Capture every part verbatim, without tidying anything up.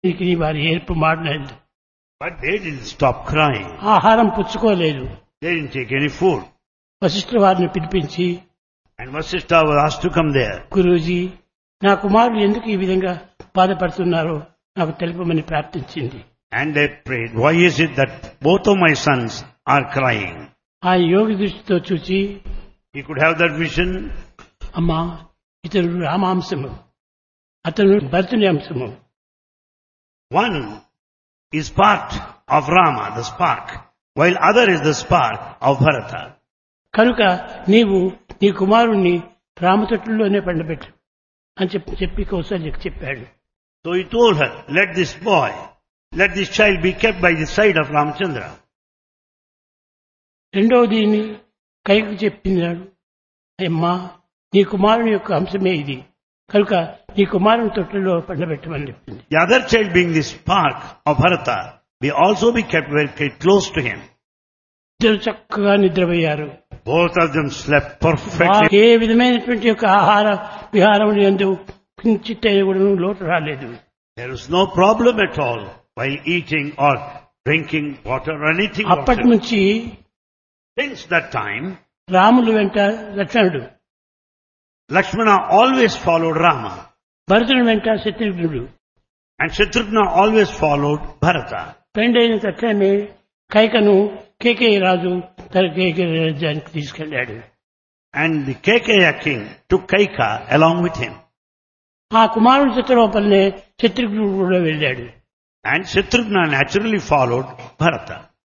ఇది వారి ఏర్పు మాడలేదు. But they didn't stop crying. ఆహారం పుచ్చుకోలేదు. They didn't take any food. వశిష్ఠుల వారిని పిలిపించి, And Vasishtha was asked to come there. Guruji, నా కుమారులు ఎందుకు ఈ విధంగా బాధపడుతున్నారో నాకు తెలుపమని ప్రార్థించింది. And they prayed, why is it that both of my sons are crying? ఆ యోగి దృష్టితో చూచి, He could have that vision. అమ్మా, ఇతరుడు రామాంశము, అతను భరతుని అంశము. One is part of Rama, the spark, while other is the spark of Bharata. కనుక నీవు నీ కుమారుణ్ణి రామతొట్టులోనే పండబెట్టు అని చెప్పి చెప్పి కౌసల్యకు చెప్పాడు. So he told her, let this boy, let this child be kept by the side of Ramchandra. రెండవది కైకు చెప్పినాడు, అమ్మా, నీ కుమారుని యొక్క అంశమే ఇది, కనుక నీ కుమారుని తొట్టులో పండబెట్టమని చెప్పింది. The other child being the spark of Bharata, will also be kept very close to him. ఇద్దరు చక్కగా నిద్రపోయారు. Both of them slept perfectly. ఏ విధమైనటువంటి యొక్క ఆహార విహారములు యందు కించిత్ కూడా లోటు రాలేదు. There was no problem at all while eating or drinking water or anything. అప్పటి నుంచి Since that time, రాములు వెంట లక్ష్మణుడు, Lakshmana always followed Rama, భరతుని వెంట శత్రుఘ్నుడు, and Shatrughna always followed Bharata. పెండైన తక్షణమే కైకను కేకేయ రాజు తన కేకేయ రాజ్యానికి తీసుకెళ్లాడు. And the Kekeya king took Kaika along with him. ఆ కుమారుడి చిత్రలోపలనే శత్రుఘ్నుడు కూడా వెళ్ళాడు. And Shatrughna naturally followed Bharata.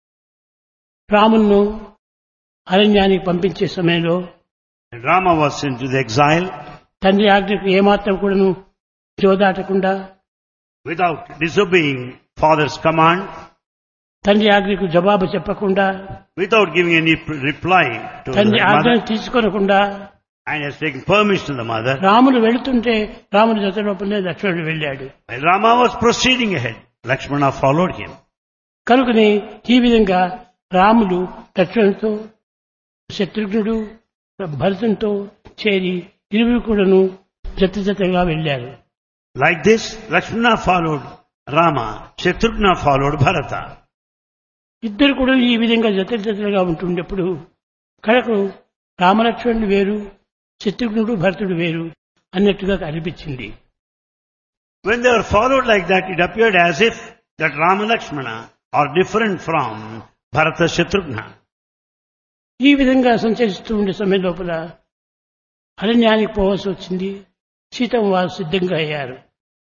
రామును అరణ్యానికి పంపించే సమయంలో And Rama was sent to the exile తండ్రి ఆజ్ఞకు ఏమాత్రం కూడాను జోదాటకుండా, without disobeying father's command, తండ్రి ఆజ్ఞకు జవాబు చెప్పకుండా, without giving any p- reply to the తండ్రి ఆజ్ఞను mother, తీసుకోనకుండా and has taken permission to the mother. Ramulu వెళుతుంటే రాముని జత లోపలనే లక్ష్మణుడు వెళ్ళాడు. While Rama was proceeding ahead, Lakshmana followed him. కనుకని ఈ విధంగా రాములు లక్ష్మణుడితో శత్రుఘ్నుడు భరతునితో చేరి ఇరువురు కూడాను జత జతగా వెళ్ళారు. Like this, Lakshmana followed Rama, Shatrughna followed Bharata. ఇద్దరు కూడా ఈ విధంగా జత జతలుగా ఉంటుండేప్పుడు కడకు రామలక్ష్మణుడు వేరు, శత్రుఘ్నుడు భరతుడు వేరు అన్నట్టుగా అనిపించింది. When they were followed like that, it appeared as if that Rama Lakshmana are different from Bharata Shatrughna. ఈ విధంగా సంచరిస్తూ ఉండే సమయం లోపల అరణ్యానికి పోవాల్సి వచ్చింది. సీతమ్మ వారు సిద్ధంగా అయ్యారు.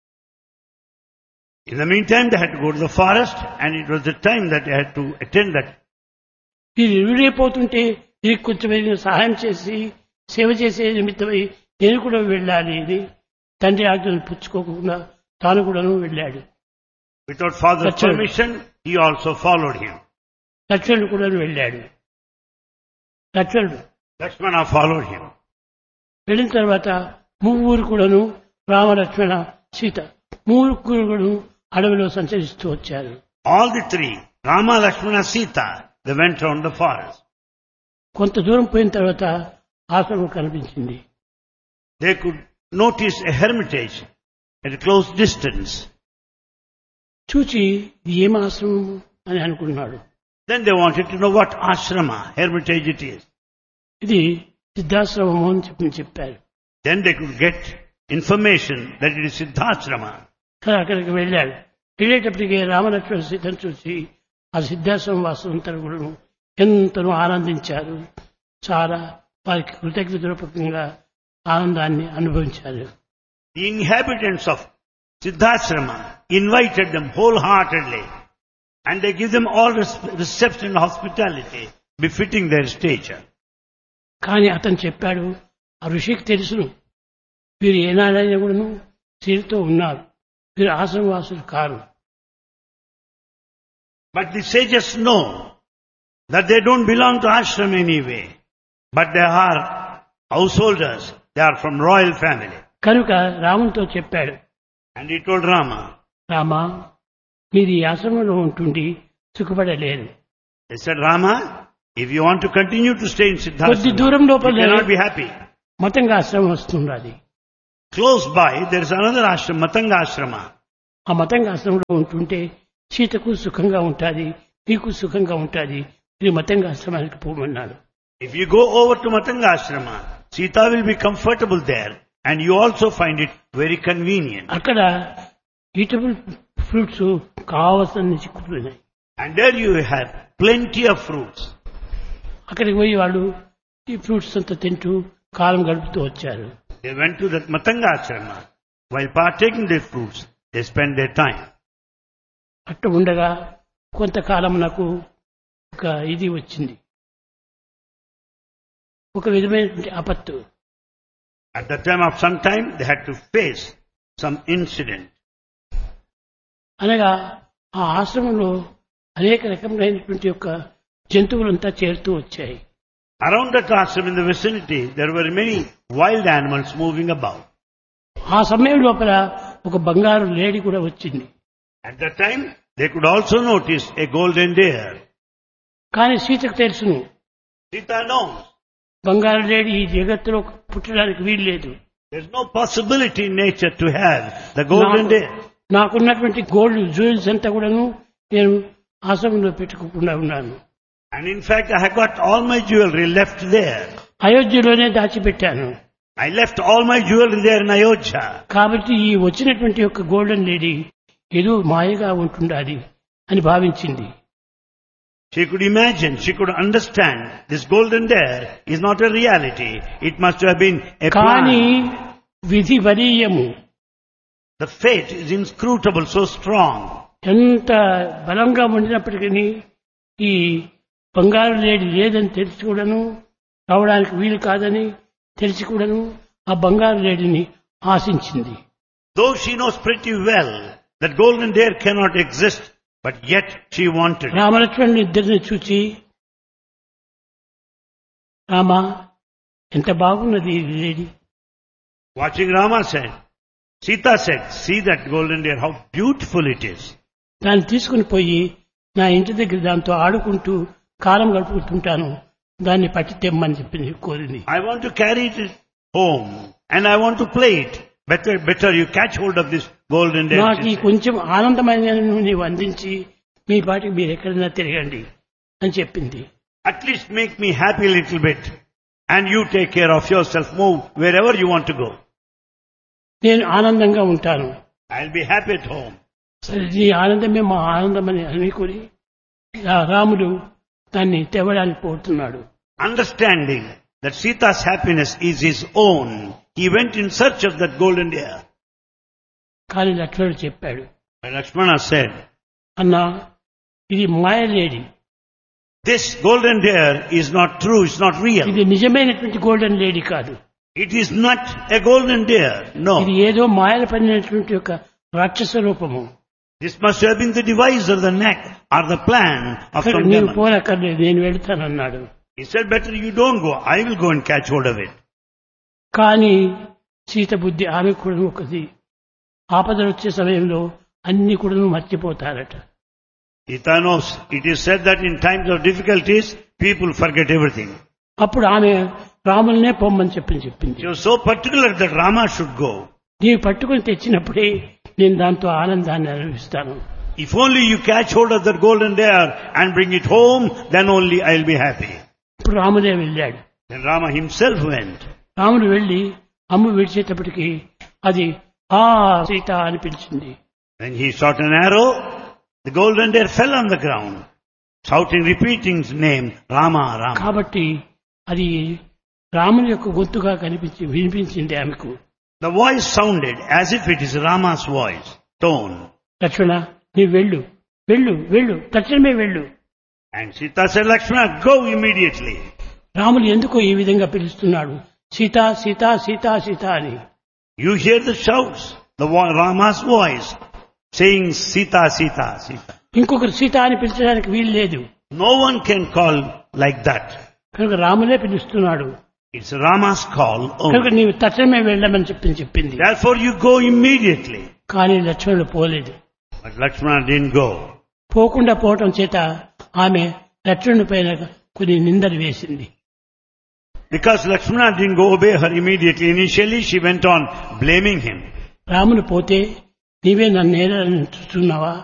In the meantime, they had to go to the forest, and it was the time that they had to attend that. వీరు ఎదురైపోతుంటే వీరికి కొంచెం ఏదైనా సహాయం చేసి సేవ చేసే నిమిత్తమై నేను కూడా వెళ్ళాలి ఇది తండ్రి ఆజ్ఞను పుచ్చుకోకుండా తాను కూడాను వెళ్ళాడు. Without father's Lakshmana. permission, he also followed him. లక్ష్మణుడు కూడా వెళ్ళాడు. లక్ష్మణుడు Lakshmana followed him. వెళ్ళిన తర్వాత ముగ్గురు కూడాను రామ లక్ష్మణ సీత ముగ్గురు కూడాను అడవిలో సంచరిస్తూ వచ్చారు. All the three, Rama, Lakshmana, Sita, they went around the forest. కొంత దూరం పోయిన తర్వాత ఆశ్రమం కనిపించింది. They could notice a hermitage at a close distance. చూచి ఇది ఏం ఆశ్రమం అని అనుకున్నాడు. Then they wanted to know what ashrama, hermitage it is. ఇది సిద్ధాశ్రమము అని చెప్పి చెప్పారు. Then they could get information that it is Siddhashrama. సరే అక్కడికి వెళ్ళాడు. వెళ్ళేటప్పటికి రామలక్ష్మణ సీతను చూసి ఆ సిద్ధాశ్రమం వాసులందరూ కూడా ఎంతనో ఆనందించారు. చాలా వారికి కృతజ్ఞతపూర్వకంగా ఆనందాన్ని అనుభవించారు. The inhabitants of Siddhashrama invited them wholeheartedly, and they give them all res- reception and hospitality befitting their stature. కానీ అతను చెప్పాడు, ఆ ఋషికి తెలుసును వీరు ఏనాడైనా కూడాను స్త్రీలతో ఉన్నారు, వీరు ఆశ్రమవాసులు car. But the sages know that they don't belong to ashram anyway, but they are householders, they are from royal family. కనుక రామునితో చెప్పాడు, And he told Rama, Rama, మీరు ఈ ఆశ్రమంలో ఉంటుండి సుఖపడలేరు. they said, Rama, if you want to continue to stay in కొద్ది Siddhashrama, దూరం you లోపల cannot be happy. మతంగా ఆశ్రమం వస్తున్నది. Close by, there is another ashram, Matanga Ashrama. ఆ మతంగ ఆశ్రమంలో ఉంటుంటే సీతకు సుఖంగా ఉంటుంది, నీకు సుఖంగా ఉంటుంది, ఇది మతంగ ఆశ్రమానికి పోమన్నాడు. If you go over to Matanga Ashrama, Sita will be comfortable there and you also find it very convenient. అక్కడ ఈటబుల్ ఫ్రూట్స్ కావాల్సిన చిక్కుతున్నాయి. And there you have plenty of fruits. అక్కడికి పోయి వాళ్ళు ఈ ఫ్రూట్స్ అంతా తింటూ కాలం గడుపుతూ వచ్చారు. They went to that Matanga Ashrama. While partaking their fruits, they spent their time. అట్లా ఉండగా కొంతకాలం నాకు ఒక ఇది వచ్చింది, ఒక విధమైనటువంటి ఆపత్తు. At the time of some time, they had to face some incident. అనగా ఆ ఆశ్రమంలో అనేక రకములైనటువంటి యొక్క జంతువులంతా చేరుతూ వచ్చాయి. Around that ashram in the vicinity, there were many wild animals moving about. ఆ సమయం లోపల ఒక బంగారు లేడి కూడా వచ్చింది. At that time, they could also notice a golden deer. కానీ సీతకు తెలుసును, Sita knows బంగారు లేడి ఈ జగత్తులో పుట్టడానికి వీలు లేదు. there's no possibility in nature to have the golden deer. నాకున్నటువంటి గోల్డ్ జ్యువెల్స్ అంతా కూడాను నేను ఆశ్రమంలో పెట్టుకోకుండా ఉన్నాను. And in fact, I have got all my jewelry left there. అయోధ్యలోనే దాచిపెట్టాను. I left all my jewelry there in Ayodhya. కాబట్టి ఈ వచ్చినటువంటి యొక్క గోల్డెన్ లేడీ ఏదో మాయగా ఉంటుండాలి అని భావించింది. She could imagine, she could understand this golden deer is not a reality. It must have been a కానీ plan. విధి వరీయము, The fate is inscrutable, so strong. ఎంత బలంగా ఉండినప్పటికీ ఈ బంగారు లేడి లేదని తెలిసి కూడాను, రావడానికి వీలు కాదని తెలిసి కూడాను ఆ బంగారు లేడిని ఆశించింది. Though she knows pretty well that golden deer cannot exist, but yet she wanted it. రామలక్ష్మణుని ఇద్దరిని చూచి, రామా ఎంత బాగున్నది ఈ లేడి. Watching Rama said, Sita said, see that golden deer, how beautiful it is. దాన్ని తీసుకుని పోయి నా ఇంటి దగ్గర దాంతో ఆడుకుంటూ కాలం గడుపుకుంటుంటాను, దాన్ని పట్టి తెమ్మని చెప్పింది, కోరింది. I want to carry it home and I want to play it. Better, better you catch hold of this golden deer. నాకు ఈ కొంచెం ఆనందమైన నీవు అందించి మీ పాటికి మీరు ఎక్కడైనా తిరగండి అని చెప్పింది. At least make me happy a little bit and you take care of yourself. Move wherever you want to go. నేను ఆనందంగా ఉంటాను. I'll be happy at home. సరే, నీ ఆనందమే మా ఆనందం అని అనుకుని రాముడు దాన్ని తేవడానికి పోతున్నాడు. Understanding that Sita's happiness is his own, he went in search of that golden deer. కానీ లక్ష్మణుడు చెప్పాడు, And Lakshmana said, అన్నా ఇది మాయలేడి, this golden deer is not true, it's not real. ఇది నిజమైనటువంటి గోల్డెన్ లేడీ కాదు. It is not a golden deer, no. ఇది ఏదో మాయలు పడినటువంటి ఒక రాక్షస రూపము. This must have been the device or the neck or the plan of some నీవు demon. పోనక్కర్లేదు, నేను వెళ్తానన్నాడు. He said, better you don't go, I will go and catch hold of it. కానీ సీత బుద్ధి ఆమె కూడా ఒకది, ఆపదలు వచ్చే సమయంలో అన్ని కూడా మర్చిపోతారట. Sita knows, it is said that in times of difficulties, people forget everything. అప్పుడు ఆమె రాములనే పొమ్మని చెప్పని చెప్పింది. She was so particular that Rama should go. నీవు పట్టుకుని తెచ్చినప్పుడే నేను దాంతో ఆనందాన్ని అనుభవిస్తాను. If only you catch hold of that golden deer and bring it home, then only I'll be happy. ఇప్పుడు రాముడే వెళ్ళాడు. Then Rama himself went. రాముడు వెళ్లి అమ్ము విడిచేటప్పటికి అది ఆ సీత అని పిలిచింది. When he shot an arrow, the golden deer fell on the ground, shouting, repeating his name, Rama, Rama. కాబట్టి అది రాముని యొక్క గొంతుగా కనిపించి వినిపించింది ఆమెకు. The voice sounded as if it is Rama's voice, tone. లక్ష్మణ నీవు వెళ్ళు, వెళ్ళు, వెళ్ళు, తక్షణమే వెళ్ళు. And Sita said, Lakshmana, go immediately. Ramulu ఎందుకో ఈ విధంగా పిలుస్తున్నాడు, సీత సీత సీత సీత అని. You hear the shouts, the vo- Rama's voice, saying Sita, Sita, Sita. ఇంకొకరు సీత అని పిలిచడానికి వీలు లేదు. No one can call like that. కనుక రాములే పిలుస్తున్నాడు. It's Rama's call కనుక only. నీవు తక్షణమే వెళ్ళమని చెప్పింది చెప్పింది Therefore you go immediately. కానీ లక్ష్మణుడు పోలేదు. But Lakshmana didn't go. పోకుండా పోవటం చేత ఆమె లక్ష్మణుడి పైన కొన్ని నిందలు వేసింది. Because Lakshmana didn't go obey her immediately. Initially she went on blaming him. రాముడు పోతే నీవే నన్ను నేలని చూస్తున్నావా